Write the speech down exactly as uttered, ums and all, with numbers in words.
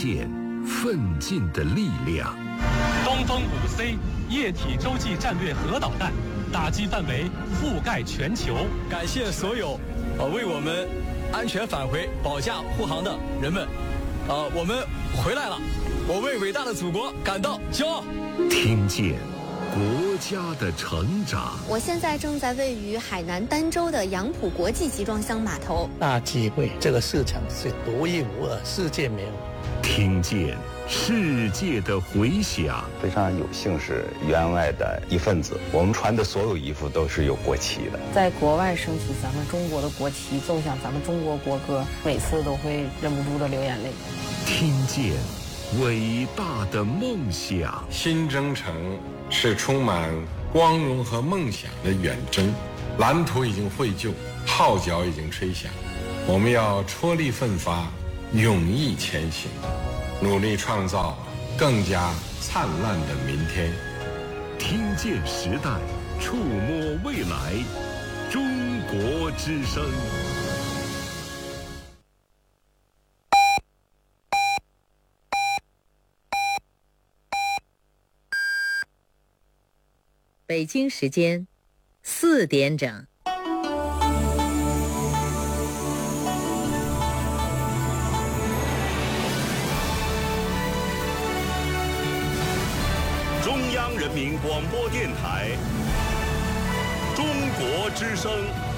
见奋进的力量。 东风五 C 液体洲际战略核导弹打击范围覆盖全球。 感谢所有呃为我们安全返回保驾护航的人们，呃，我们回来了，我为伟大的祖国感到骄傲。 听见国家的成长。 我现在正在位于海南儋州的杨浦国际集装箱码头。 大机会，这个市场是独一无二，世界没有。 听见世界的回响。 非常有幸是员外的一份子，我们穿的所有衣服都是有国旗的。 在国外升起咱们中国的国旗，奏响咱们中国国歌，每次都会忍不住的流眼泪。 听见伟大的梦想。 新征程是充满光荣和梦想的远征，蓝图已经绘就，号角已经吹响，我们要踔厉奋发，勇毅前行，努力创造更加灿烂的明天。 听见时代，触摸未来，中国之声。 北京时间四点整。 中央人民广播电台，中国之声。